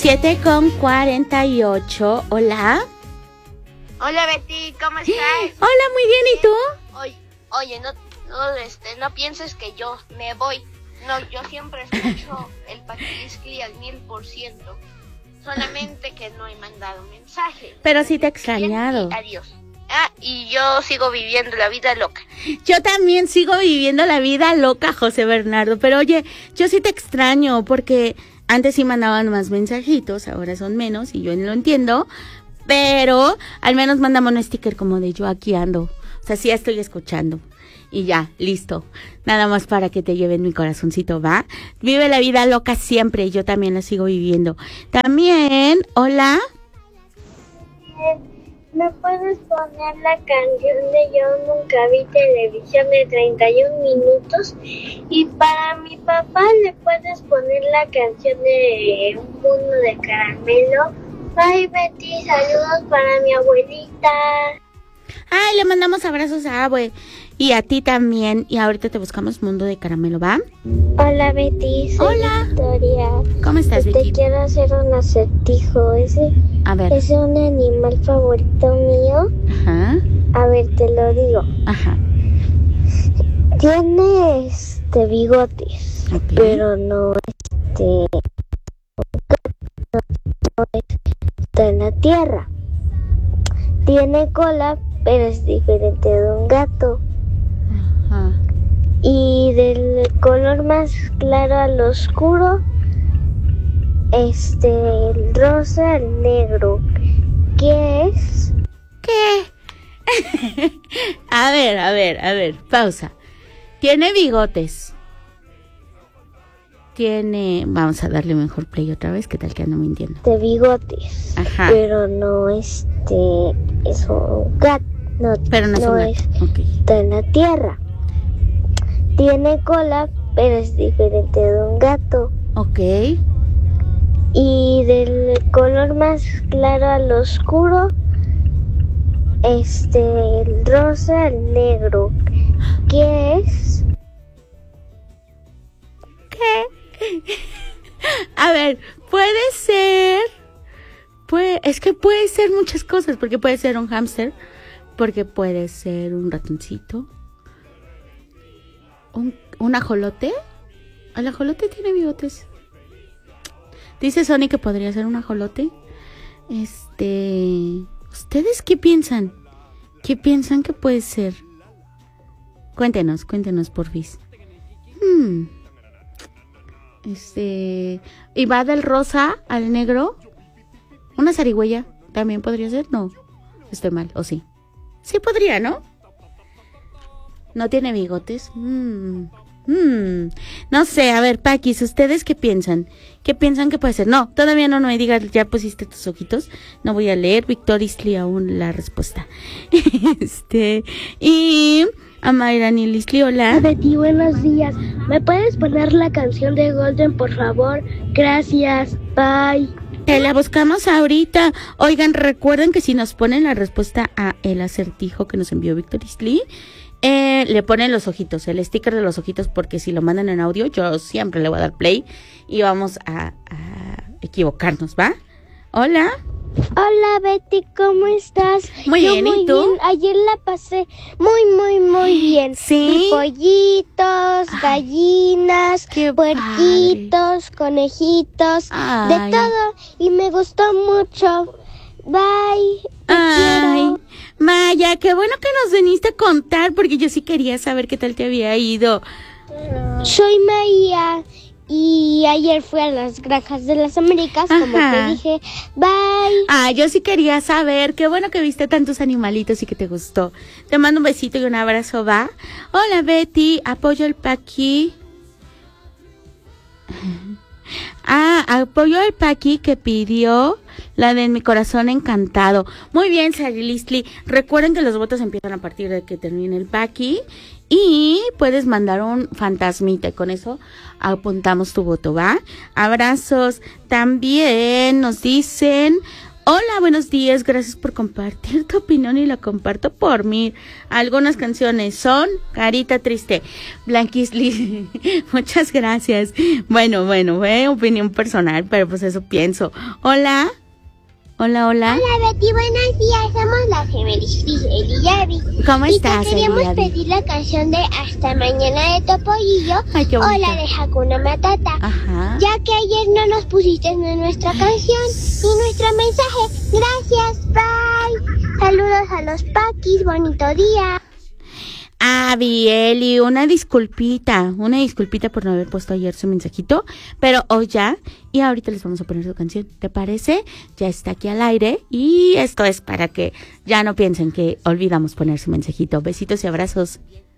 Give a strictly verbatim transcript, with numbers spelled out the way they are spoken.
siete con cuarenta y ocho. Hola. Hola Betty, ¿cómo estás? Hola, muy bien, ¿y tú? Oye, oye, no, no, este, no pienses que yo me voy. No, yo siempre escucho el Paquiliscli al mil por ciento. Solamente que no he mandado mensaje. Pero sí te he extrañado. Bien, y adiós. Ah, y yo sigo viviendo la vida loca. Yo también sigo viviendo la vida loca, José Bernardo. Pero oye, yo sí te extraño porque antes sí mandaban más mensajitos, ahora son menos y yo no lo entiendo. Pero al menos mandamos un sticker como de yo aquí ando. O sea, sí estoy escuchando. Y ya, listo. Nada más para que te lleven mi corazoncito, ¿va? Vive la vida loca siempre y yo también la sigo viviendo. También, hola. ¿Me puedes poner la canción de Yo Nunca Vi Televisión de treinta y un minutos? Y para mi papá le puedes poner la canción de Un Mundo de Caramelo. Bye Betty, saludos para mi abuelita. Ay, le mandamos abrazos a Abue. Y a ti también. Y ahorita te buscamos Mundo de Caramelo, ¿va? Hola Betty, soy Hola. Victoria. ¿Cómo estás, Te Vicky? quiero hacer un acertijo. Ese A ver. es un animal favorito mío. Ajá. A ver, te lo digo. Ajá. Tiene este bigotes, Ok. pero no este no está en la tierra. Tiene cola, pero es diferente de un gato. Ajá. Y del color más claro al oscuro, este, el rosa al negro. ¿Qué es? ¿Qué? A ver, a ver, a ver, pausa. Tiene bigotes. Tiene... Vamos a darle mejor play otra vez, ¿qué tal que ando mintiendo? De bigotes. Ajá. Pero no este, es un gato. No, Pero no es no un es, gato. Ok. está en la tierra. Tiene cola, pero es diferente de un gato. Ok. Y del color más claro al oscuro, este, el rosa al negro. ¿Qué es? ¿Qué? A ver, puede ser... Puede, es que puede ser muchas cosas, porque puede ser un hámster, porque puede ser un ratoncito, un, un ajolote. ¿El ajolote tiene bigotes? Dice Sony que podría ser un ajolote. Este... ¿Ustedes qué piensan? ¿Qué piensan que puede ser? Cuéntenos, cuéntenos, porfis. Hmm... Este... ¿Y va del rosa al negro? ¿Una zarigüeya también podría ser? No, estoy mal, ¿o sí? Sí podría, ¿no? ¿No tiene bigotes? Mm, mm, no sé, a ver, Paquis, ¿ustedes qué piensan? ¿Qué piensan que puede ser? No, todavía no, no me digas, ya pusiste tus ojitos. No voy a leer, Victorisly, aún la respuesta. Este... Y... A Mayrani Lisli, hola. Betty, buenos días. ¿Me puedes poner la canción de Golden, por favor? Gracias. Bye. Te la buscamos ahorita. Oigan, recuerden que si nos ponen la respuesta a el acertijo que nos envió Víctor Isli, eh, le ponen los ojitos, el sticker de los ojitos, porque si lo mandan en audio, yo siempre le voy a dar play y vamos a, a equivocarnos, ¿va? Hola. Hola Betty, ¿cómo estás? Muy Yo bien, muy ¿y tú? bien. Ayer la pasé muy, muy, muy bien. ¿Sí? Vi pollitos, Ay, gallinas, qué puerquitos, conejitos, Ay. de todo. Y me gustó mucho. Bye. Te Ay, quiero. Maya, qué bueno que nos viniste a contar, porque yo sí quería saber qué tal te había ido. Soy María. Y ayer fui a las Granjas de las Américas, como Ajá. te dije. Bye. Ah, yo sí quería saber. Qué bueno que viste tantos animalitos y que te gustó. Te mando un besito y un abrazo, ¿va? Hola, Betty. Apoyo el Paqui. Ah, apoyo al Paqui que pidió la de Mi Corazón Encantado. Muy bien, Sari Listli. Recuerden que los votos empiezan a partir de que termine el Paqui. Y puedes mandar un fantasmita y con eso apuntamos tu voto, ¿va? Abrazos. También nos dicen... Hola, buenos días, gracias por compartir tu opinión y la comparto por mí. Algunas canciones son Carita Triste, Blanquis Liz, muchas gracias. Bueno, bueno, fue opinión personal, pero pues eso pienso. Hola, hola, hola. Hola Betty, buenos días, somos las gemelis Cris, Eli y Abby. ¿Cómo estás, Y te queríamos Eli y Abby? pedir la canción de Hasta Mañana de Topollillo Ay, qué o bonita. la de Hakuna Matata. Ajá. Ya que ayer no nos pusiste en nuestra canción y nuestro mensaje. Gracias, bye. Saludos a los Paquis, bonito día. Abby, Eli, una disculpita, una disculpita por no haber puesto ayer su mensajito, pero hoy ya, y ahorita les vamos a poner su canción, ¿te parece? Ya está aquí al aire, y esto es para que ya no piensen que olvidamos poner su mensajito. Besitos y abrazos.